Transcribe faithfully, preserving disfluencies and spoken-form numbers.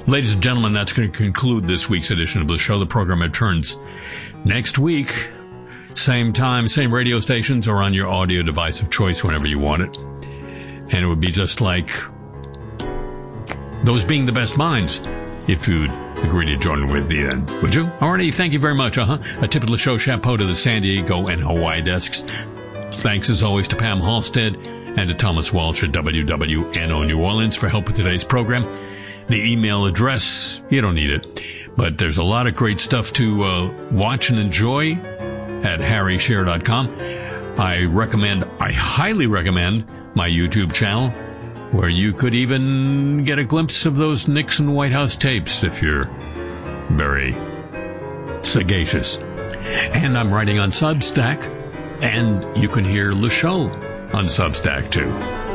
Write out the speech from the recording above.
Ladies and gentlemen, that's going to conclude this week's edition of the show. The program returns next week. Same time, same radio stations, or on your audio device of choice whenever you want it. And it would be just like those being the best minds, if you'd agree to join with me then. Would you? Alrighty, thank you very much. Uh-huh. A tip of the show, chapeau to the San Diego and Hawaii desks. Thanks as always to Pam Halstead and to Thomas Walsh at W W N O New Orleans for help with today's program. The email address, you don't need it, but there's a lot of great stuff to uh, watch and enjoy at harry shearer dot com. I recommend, I highly recommend my YouTube channel, where you could even get a glimpse of those Nixon White House tapes if you're very sagacious. And I'm writing on Substack, and you can hear the show on Substack too.